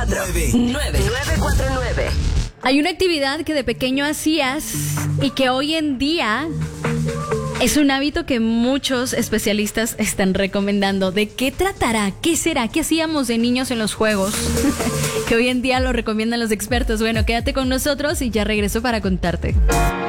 949. Hay una actividad que de pequeño hacías y que hoy en día es un hábito que muchos especialistas están recomendando. ¿De qué tratará? ¿Qué será? ¿Qué hacíamos de niños en los juegos? Que hoy en día lo recomiendan los expertos. Bueno, quédate con nosotros y ya regreso para contarte.